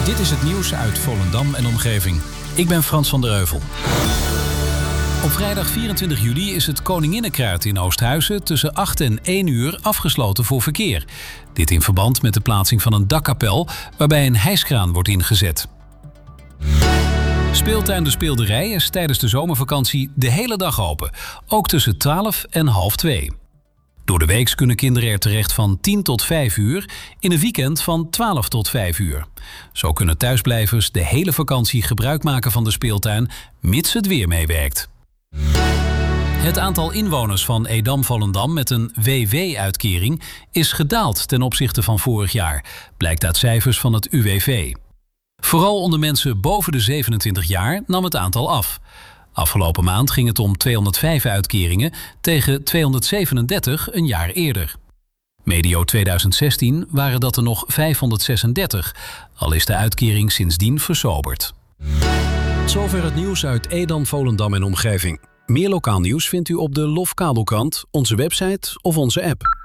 Dit is het nieuws uit Volendam en omgeving. Ik ben Frans van der Heuvel. Op vrijdag 24 juli is het Koninginnenkruid in Oosthuizen tussen 8 en 1 uur afgesloten voor verkeer. Dit in verband met de plaatsing van een dakkapel waarbij een hijskraan wordt ingezet. Speeltuin De Speelderij is tijdens de zomervakantie de hele dag open, ook tussen 12 en half 2. Door de week kunnen kinderen er terecht van 10 tot 5 uur, in een weekend van 12 tot 5 uur. Zo kunnen thuisblijvers de hele vakantie gebruik maken van de speeltuin, mits het weer meewerkt. Het aantal inwoners van Edam-Volendam met een WW-uitkering is gedaald ten opzichte van vorig jaar, blijkt uit cijfers van het UWV. Vooral onder mensen boven de 27 jaar nam het aantal af. Afgelopen maand ging het om 205 uitkeringen tegen 237 een jaar eerder. Medio 2016 waren dat er nog 536, al is de uitkering sindsdien versoberd. Zover het nieuws uit Edam, Volendam en omgeving. Meer lokaal nieuws vindt u op de LOF Kabelkrant, onze website of onze app.